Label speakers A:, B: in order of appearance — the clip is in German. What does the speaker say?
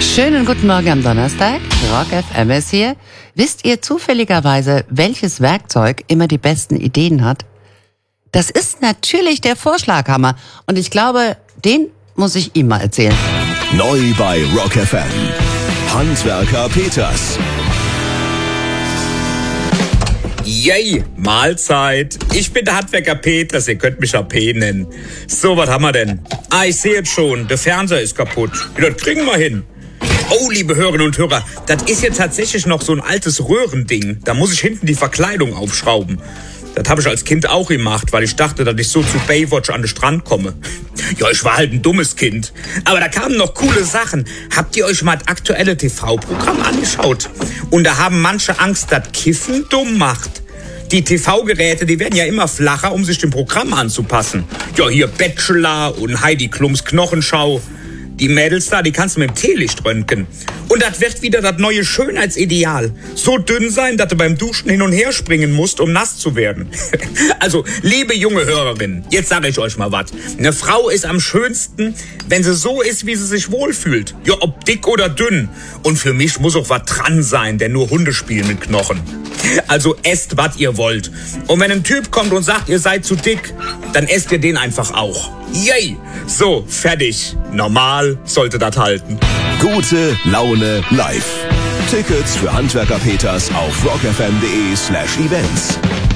A: Schönen guten Morgen am Donnerstag. Rock FM ist hier. Wisst ihr zufälligerweise, welches Werkzeug immer die besten Ideen hat? Das ist natürlich der Vorschlaghammer. Und ich glaube, den muss ich ihm mal erzählen.
B: Neu bei Rock FM. Handwerker Peters.
C: Yay, Mahlzeit. Ich bin der Handwerker Peters, ihr könnt mich AP nennen. So, was haben wir denn? Ich sehe jetzt schon, der Fernseher ist kaputt. Das kriegen wir hin. Oh, liebe Hörerinnen und Hörer, das ist jetzt tatsächlich noch so ein altes Röhrending. Da muss ich hinten die Verkleidung aufschrauben. Das habe ich als Kind auch gemacht, weil ich dachte, dass ich so zu Baywatch an den Strand komme. Ja, ich war halt ein dummes Kind. Aber da kamen noch coole Sachen. Habt ihr euch mal das aktuelle TV-Programm angeschaut? Und da haben manche Angst, dass Kiffen dumm macht. Die TV-Geräte, die werden ja immer flacher, um sich dem Programm anzupassen. Ja, hier Bachelor und Heidi Klums Knochenschau. Die Mädels da, die kannst du mit dem Teelicht röntgen. Und das wird wieder das neue Schönheitsideal. So dünn sein, dass du beim Duschen hin und her springen musst, um nass zu werden. Also, liebe junge Hörerinnen, jetzt sage ich euch mal was. Eine Frau ist am schönsten, wenn sie so ist, wie sie sich wohlfühlt. Ja, ob dick oder dünn. Und für mich muss auch was dran sein, denn nur Hunde spielen mit Knochen. Also esst, was ihr wollt. Und wenn ein Typ kommt und sagt, ihr seid zu dick, dann esst ihr den einfach auch. Yay! So, fertig. Normal sollte das halten.
B: Gute Laune live. Tickets für Handwerker Peters auf rockfm.de/events.